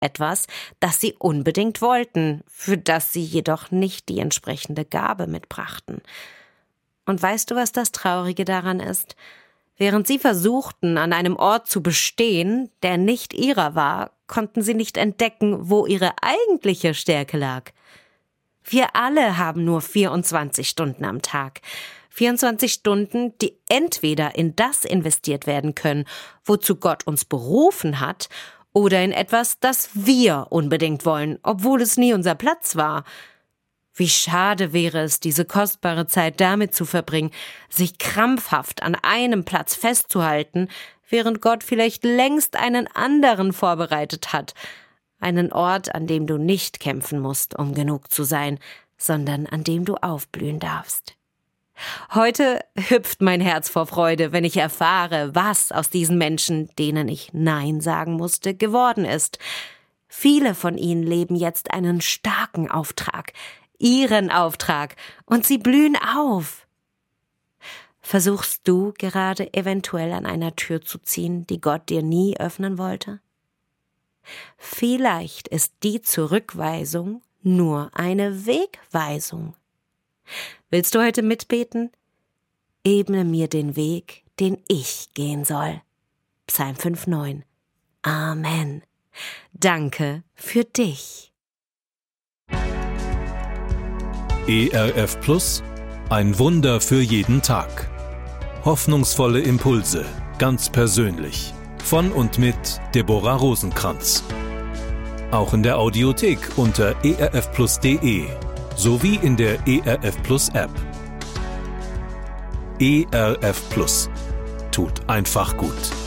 etwas, das sie unbedingt wollten, für das sie jedoch nicht die entsprechende Gabe mitbrachten. Und weißt du, was das Traurige daran ist? Während sie versuchten, an einem Ort zu bestehen, der nicht ihrer war, konnten sie nicht entdecken, wo ihre eigentliche Stärke lag. Wir alle haben nur 24 Stunden am Tag. 24 Stunden, die entweder in das investiert werden können, wozu Gott uns berufen hat, oder in etwas, das wir unbedingt wollen, obwohl es nie unser Platz war. Wie schade wäre es, diese kostbare Zeit damit zu verbringen, sich krampfhaft an einem Platz festzuhalten, während Gott vielleicht längst einen anderen vorbereitet hat. Einen Ort, an dem du nicht kämpfen musst, um genug zu sein, sondern an dem du aufblühen darfst. Heute hüpft mein Herz vor Freude, wenn ich erfahre, was aus diesen Menschen, denen ich Nein sagen musste, geworden ist. Viele von ihnen leben jetzt einen starken Auftrag, ihren Auftrag, und sie blühen auf. Versuchst du gerade eventuell an einer Tür zu ziehen, die Gott dir nie öffnen wollte? Vielleicht ist die Zurückweisung nur eine Wegweisung. Willst du heute mitbeten? Ebne mir den Weg, den ich gehen soll. Psalm 5,9. Amen. Danke für dich. ERF Plus, ein Wunder für jeden Tag. Hoffnungsvolle Impulse, ganz persönlich. Von und mit Deborah Rosenkranz. Auch in der Audiothek unter erfplus.de sowie in der ERF Plus App. ERF Plus. Tut einfach gut.